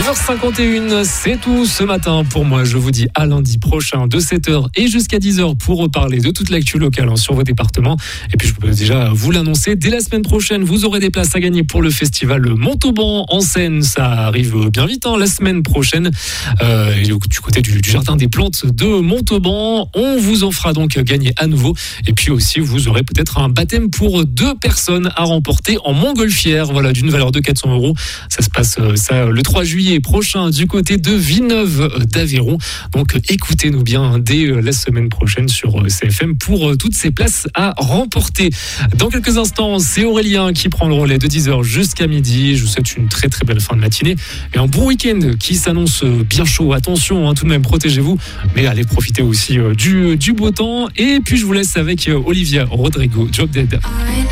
9h51, c'est tout ce matin pour moi. Je vous dis à lundi prochain de 7h et jusqu'à 10h pour reparler de toute l'actu locale sur vos départements. Et puis je peux déjà vous l'annoncer, dès la semaine prochaine, vous aurez des places à gagner pour le festival Montauban en Seine. Ça arrive bien vite la semaine prochaine. Du côté du Jardin des Plantes de Montauban, on vous en fera donc gagner à nouveau. Et puis aussi, vous aurez peut-être un baptême pour 2 personnes à remporter en montgolfière, voilà, d'une valeur de 400 €. Ça se passe le 3 juillet prochain du côté de Villeneuve d'Aveyron. Donc écoutez-nous bien dès la semaine prochaine sur CFM pour toutes ces places à remporter. Dans quelques instants, c'est Aurélien qui prend le relais de 10h jusqu'à midi. Je vous souhaite une très très belle fin de matinée et un bon week-end qui s'annonce bien chaud. Attention, tout de même, protégez-vous, mais allez profiter aussi du beau temps. Et puis je vous laisse avec Olivia Rodrigo, Drop Dead.